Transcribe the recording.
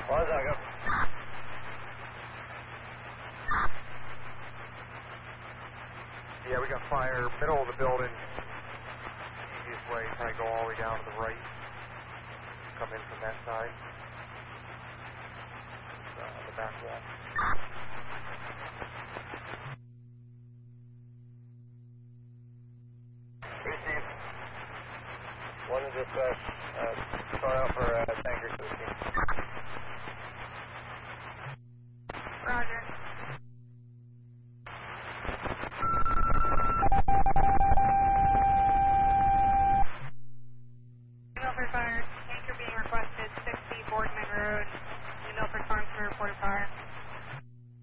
One second. Yeah, we got fire, middle of the building. Easiest way, probably go all the way down to the right. Come in from that side. The back wall. Steve. One to dispatch. Start out for tankers to the team. Roger.